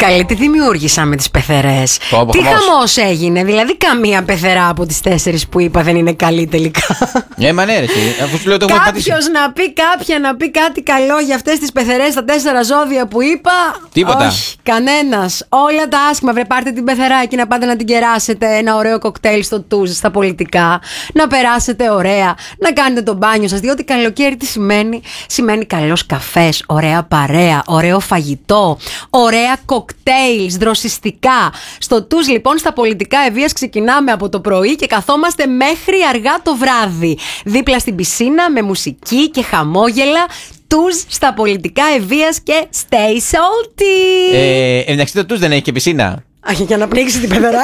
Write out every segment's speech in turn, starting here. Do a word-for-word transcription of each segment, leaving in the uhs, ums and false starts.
Καλή, τι δημιούργησα με τις πεθερές. Το Τι χαμός έγινε. Δηλαδή, καμία πεθερά από τις τέσσερις που είπα δεν είναι καλή τελικά. Ε, μα ναι, ρε, αφού σου λέω το έχουμε πατήσει. Κάποιος να πει, κάποια να πει κάτι καλό για αυτές τις πεθερές, τα τέσσερα ζώδια που είπα. Τίποτα. Όχι, κανένας. Όλα τα άσχημα. Βρε, πάρτε την πεθεράκι να πάτε να την κεράσετε ένα ωραίο κοκτέιλ στο τούζ, στα πολιτικά. Να περάσετε ωραία. Να κάνετε το μπάνιο σας. Διότι καλοκαίρι τι σημαίνει? Σημαίνει καλός καφές, ωραία παρέα, ωραίο φαγητό, ωραία κοκτέιλ, δροσιστικά. Στο τούζ λοιπόν στα πολιτικά Ευβοίας ξεκινάμε από το πρωί και καθόμαστε μέχρι αργά το βράδυ. Δίπλα στην πισίνα με μουσική και χαμόγελα. Τούζ στα πολιτικά Ευβοίας και stay salty. Ε, εντάξει, το τούζ δεν έχει και πισίνα. Αχ, για να πνίξει την πεθερά.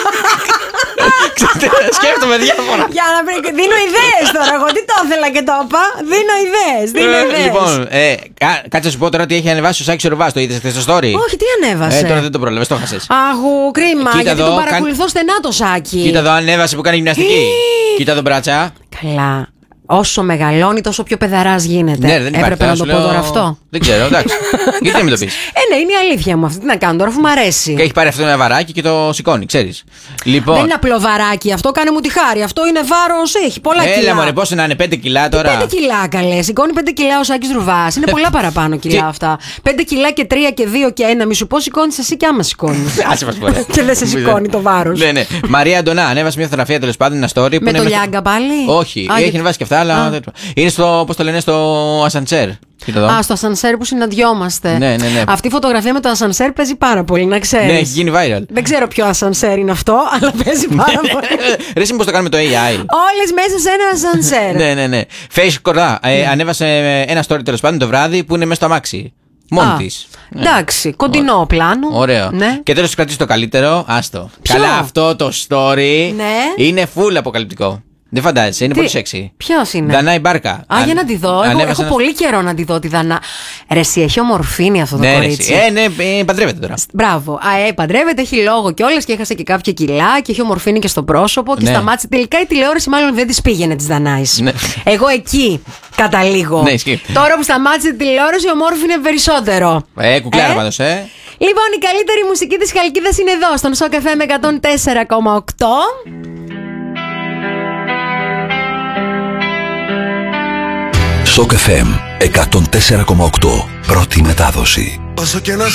Σκέφτομαι διάφορα. Για να βρει... Δίνω ιδέες τώρα. Εγώ τι το ήθελα και το είπα. Δίνω ιδέες. Δίνω ιδέες. Λοιπόν, ε, κα, κάτσε να σου πω τώρα ότι έχει ανεβάσει ο Σάκης ο Ρουβάς. Το είδες χθες στο story? Όχι, τι ανέβασε? Ε, τώρα δεν το πρόλαβες, το χάσες. Αχου, κρίμα. Κοίτα γιατί εδώ, τον παρακολουθώ κάν... στενά το Σάκη. Κοίτα εδώ, ανέβασε που κάνει γυμναστική. Κοίτα εδώ, μπράτσα. Καλά. Όσο μεγαλώνει, τόσο πιο παιδαράς γίνεται. Ναι, δεν υπάρχει. Έπρεπε να το πω τώρα αυτό. Δεν ξέρω, εντάξει. Γιατί να μην το πεις? Ε, ναι, είναι η αλήθεια μου αυτή. Τι να κάνω τώρα, αφού μου αρέσει. Και έχει πάρει αυτό ένα βαράκι και το σηκώνει, ξέρεις. Λοιπόν. Δεν είναι απλό βαράκι αυτό, κάνε μου τη χάρη. Αυτό είναι βάρος, έχει πολλά Έλα, κιλά. Έλα, μωρέ, πόσο να είναι, πέντε κιλά τώρα. πέντε κιλά, καλέ. Σηκώνει πέντε κιλά ο Σάκης Ρουβάς. Είναι πολλά παραπάνω κιλά αυτά. πέντε κιλά και τρία και δύο και ένα. Μη σου πω, σηκώνει εσύ και άμα σηκώνει. Άσε μας φορέ. Και δεν σε σηκώνει το βάρος. Ναι, ναι. Μαρία Αντωνά, ανέβασε μια φωτογραφία τέλος πάντων, ένα story. Με το Λιάγκα πάλι? Όχι, έχει ανεβάσει και αυτά, αλλά. Είναι στο, πώς το λένε, στο ασαντσέρ. Α, στο ασανσέρ που συναντιόμαστε. Ναι, ναι, ναι. Αυτή η φωτογραφία με το ασανσέρ παίζει πάρα πολύ, να ξέρεις. Ναι, έχει γίνει viral. Δεν ξέρω ποιο ασανσέρ είναι αυτό, αλλά παίζει πάρα πολύ. Ρε, εσύ πώς το κάνουμε το έι άι. Όλες μέσα σε ένα ασανσέρ. Ναι, ναι, ναι. Face Κορδά, ε, ανέβασε ένα story τέλος πάντων το βράδυ που είναι μέσα στο αμάξι. Μόνη της. Εντάξει, κοντινό πλάνο. Ωραίο. Ναι. Και τέλος σου κρατήσει το καλύτερο. Άστο. Καλά, αυτό το story είναι full αποκαλυπτικό. Δεν φαντάζεσαι, είναι τι? Πολύ σεξι. Ποιος είναι? Δανάη Μπάρκα. Α, Αν... για να τη δω. Εγώ, έχω ένα... πολύ καιρό να τη δω τη Δανά. Ρε, εσύ έχει ομορφήνει αυτό το ναι, κορίτσι. Ε, ναι, ε, παντρεύεται τώρα. Μπράβο. Α, ε, παντρεύεται, έχει λόγο κιόλας και έχασε και κάποια κιλά και έχει ομορφήνει και στο πρόσωπο και ναι. Σταμάτησε. Τελικά η τηλεόραση μάλλον δεν τη πήγαινε τη Δανάης. Ναι. Εγώ εκεί καταλήγω. Ναι, ισχύει. Τώρα που σταμάτησε η τηλεόραση, ομόρφινε περισσότερο. Ε, κουκλάρα πάντως, ε. Λοιπόν, η καλύτερη μουσική της Χαλκίδας είναι εδώ, στον Σοκ εφ εμ εκατόν τέσσερα κόμμα οκτώ. Σοκ εφ εμ εκατόν τέσσερα κόμμα οκτώ. Πρώτη μετάδοση. Όσο και να